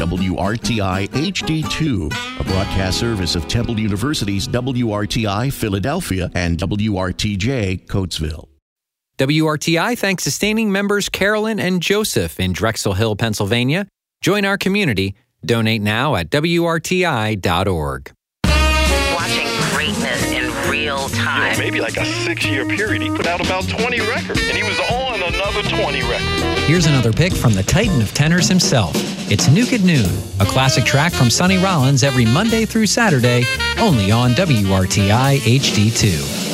WRTI HD2, a broadcast service of Temple University's WRTI Philadelphia and WRTJ Coatesville. WRTI thanks sustaining members Carolyn and Joseph in Drexel Hill, Pennsylvania. Join our community. Donate now at WRTI.org. Watching greatness in real time. Maybe like a 6-year period, he put out about 20 records, and he was on another 20 records. Here's another pick from the Titan of tenors himself. It's Nuke at Noon, a classic track from Sonny Rollins every Monday through Saturday, only on WRTI HD2.